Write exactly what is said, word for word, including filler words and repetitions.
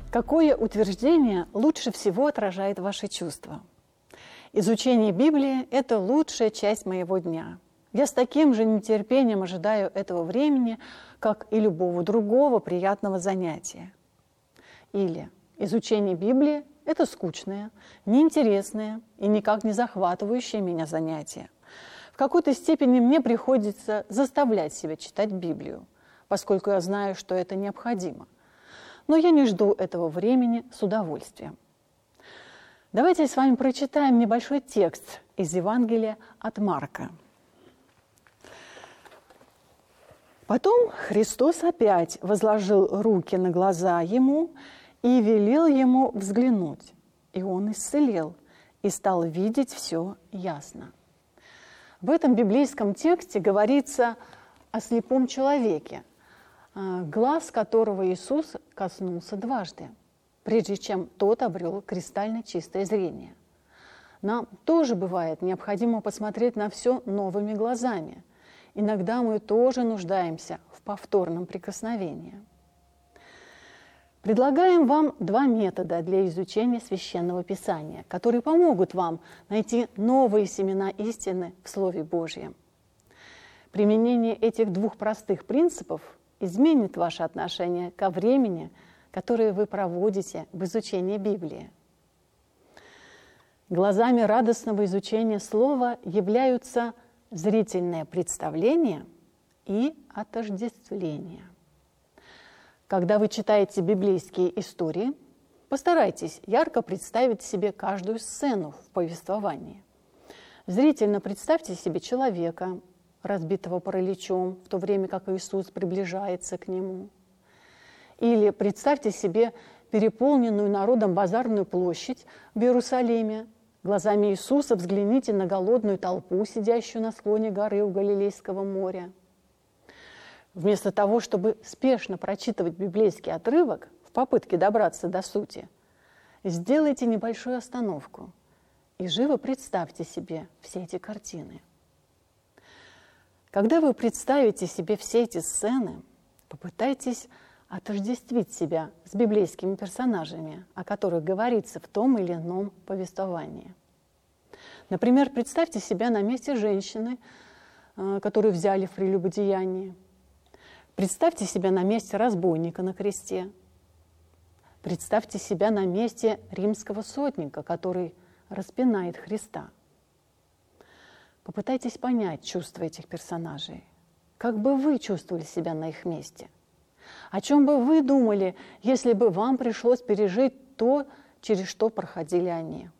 Какое утверждение лучше всего отражает ваши чувства? Изучение Библии – это лучшая часть моего дня. Я с таким же нетерпением ожидаю этого времени, как и любого другого приятного занятия. Или изучение Библии – это скучное, неинтересное и никак не захватывающее меня занятие. В какой-то степени мне приходится заставлять себя читать Библию, поскольку я знаю, что это необходимо. Но я не жду этого времени с удовольствием. Давайте с вами прочитаем небольшой текст из Евангелия от Марка. Потом Христос опять возложил руки на глаза ему и велел ему взглянуть. И он исцелел, и стал видеть все ясно. В этом библейском тексте говорится о слепом человеке, глаз которого Иисус коснулся дважды, прежде чем тот обрел кристально чистое зрение. Нам тоже бывает необходимо посмотреть на все новыми глазами. Иногда мы тоже нуждаемся в повторном прикосновении. Предлагаем вам два метода для изучения Священного Писания, которые помогут вам найти новые семена истины в Слове Божьем. Применение этих двух простых принципов изменит ваше отношение ко времени, которое вы проводите в изучении Библии. Глазами радостного изучения Слова являются зрительное представление и отождествление. Когда вы читаете библейские истории, постарайтесь ярко представить себе каждую сцену в повествовании. Зрительно представьте себе человека, разбитого параличом, в то время как Иисус приближается к нему. Или представьте себе переполненную народом базарную площадь в Иерусалиме. Глазами Иисуса взгляните на голодную толпу, сидящую на склоне горы у Галилейского моря. Вместо того, чтобы спешно прочитывать библейский отрывок в попытке добраться до сути, сделайте небольшую остановку и живо представьте себе все эти картины. Когда вы представите себе все эти сцены, попытайтесь отождествить себя с библейскими персонажами, о которых говорится в том или ином повествовании. Например, представьте себя на месте женщины, которую взяли в прелюбодеянии. Представьте себя на месте разбойника на кресте. Представьте себя на месте римского сотника, который распинает Христа. Попытайтесь понять чувства этих персонажей. Как бы вы чувствовали себя на их месте? О чем бы вы думали, если бы вам пришлось пережить то, через что проходили они?